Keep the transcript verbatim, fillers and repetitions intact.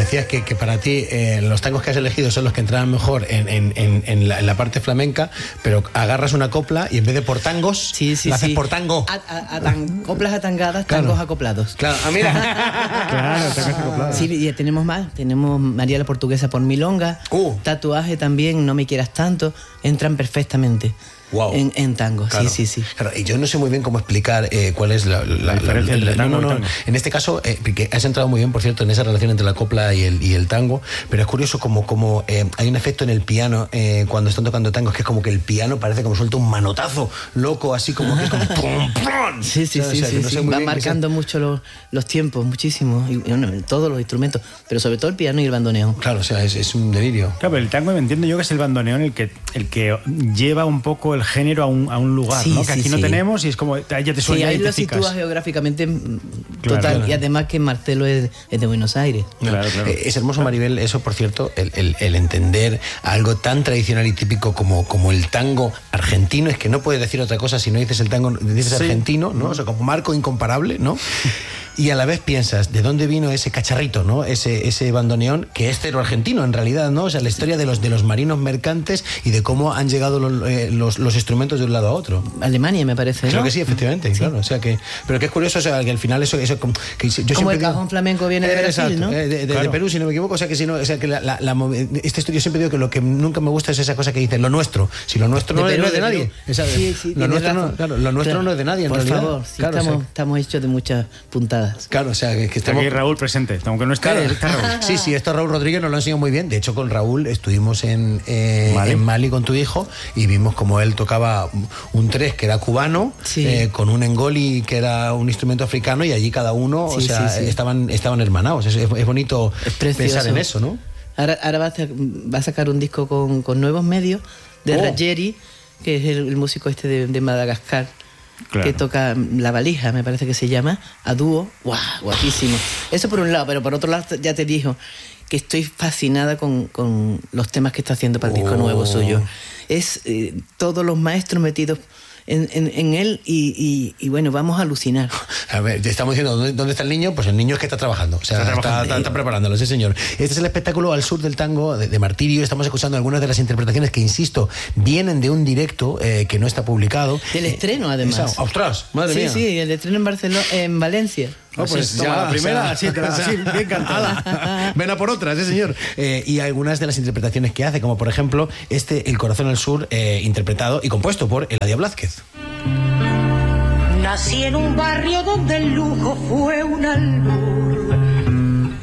decías que, que para ti eh, los tangos que has elegido son los que entraban mejor en, en, en, en, la, en la parte flamenca, pero agarras una copla y en vez de por tangos, sí, sí, la haces sí. por tango. A, a, a tan, coplas atangadas, tangos claro. acoplados. Claro, ah, mira. Claro, tangos acoplados. Sí, y tenemos más. Tenemos María la Portuguesa por Milonga, uh. Tatuaje también, No me quieras tanto, entran perfectamente. Wow. En, en tango, claro. sí, sí, sí. Claro, y yo no sé muy bien cómo explicar eh, cuál es la, la, la diferencia la, la, entre tango no, no, y tango. En este caso, eh, que has entrado muy bien, por cierto, en esa relación entre la copla y el, y el tango, pero es curioso como, como eh, hay un efecto en el piano eh, cuando están tocando tangos, que es como que el piano parece como suelta un manotazo loco, así como que es como ¡pum, pum! Sí, sí, o sea, sí, o sea, sí, no sí. sé muy Va bien marcando sea... mucho los, los tiempos, muchísimo. Y, bueno, todos los instrumentos, pero sobre todo el piano y el bandoneón. Claro, o sea, es, es un delirio. Claro, pero el tango me entiendo yo que es el bandoneón el que, el que lleva un poco el género a un, a un lugar, sí, ¿no? Que sí, aquí sí. no tenemos y es como, ya te suena, Sí, ahí lo identificas. sitúas geográficamente Claro, total. claro. Y además que Marcelo es, es de Buenos Aires. Claro, claro. Eh, es hermoso, Maribel, eso, por cierto, el, el, el entender algo tan tradicional y típico como, como el tango argentino. Es que no puedes decir otra cosa si no dices el tango, dices sí. argentino, ¿no? O sea, como marco incomparable, ¿no? Y a la vez piensas, ¿de dónde vino ese cacharrito, ¿no? Ese, ese bandoneón, que es cero argentino en realidad, ¿no? O sea, la historia de los, de los marinos mercantes y de cómo han llegado los, eh, los, los instrumentos de un lado a otro. Alemania, me parece, ¿no? Creo que sí, efectivamente, sí. claro. O sea que, pero que es curioso, o sea, que al final eso, eso que yo como siempre el digo, cajón flamenco viene de Brasil, exacto, ¿no? eh, de, de, claro. de Perú, si no me equivoco. O sea que si no, o sea que la, la, la, este estudio siempre digo que lo que nunca me gusta es esa cosa que dicen lo nuestro. Si lo nuestro De no, Perú, no es de, de nadie. Perú. Esa, Sí, sí, lo tienes nuestro, razón. no, claro, lo nuestro Claro. no es de nadie. En Por realidad. favor, sí, claro, estamos, o sea, estamos hechos de muchas puntadas. claro, o sea que, que Está estamos. aquí Raúl presente, aunque no esté, Claro, está Raúl. sí, sí, esto Raúl Rodríguez nos lo ha enseñado muy bien. De hecho, con Raúl estuvimos en, eh, Mali. en Mali con tu hijo y vimos como él tocaba un tres que era cubano, Sí. eh, con un engoli que era un instrumento africano y allí cada uno, Sí, o sea, sí, sí. estaban, estaban hermanados. Es, es bonito Es precioso. pensar en eso, ¿no? Ahora, ahora va, a, va a sacar un disco con, con nuevos medios de Oh. Rajeri, que es el, el músico este de, de Madagascar. Claro. Que toca La Valija, me parece que se llama, a dúo. ¡Guau! Guapísimo. Eso por un lado, pero por otro lado ya te dijo que estoy fascinada con, con los temas que está haciendo para el disco Oh. nuevo suyo. Es eh, todos los maestros metidos en, en, en él y, y, y bueno, vamos a alucinar. A ver, te estamos diciendo, ¿dónde, ¿dónde está el niño? Pues el niño es que está trabajando, o sea, Está está, trabajando. está- está preparándolo, sí señor. Este es el espectáculo Al Sur del Tango de, de Martirio. Estamos escuchando algunas de las interpretaciones que, insisto, vienen de un directo eh, que no está publicado. Del estreno, además. Esa- ¡Ostras! ¡Madre sí, mía! sí, el estreno en Barcelona, en Valencia. No, pues Sí, toma, ya, la primera, o sea, así, te la- así, bien cantada. ¡Hala! Ven a por otras, sí señor. Eh, y algunas de las interpretaciones que hace, como por ejemplo este El Corazón al Sur, eh, interpretado y compuesto por Eladia Blázquez. Nací en un barrio donde el lujo fue una luz.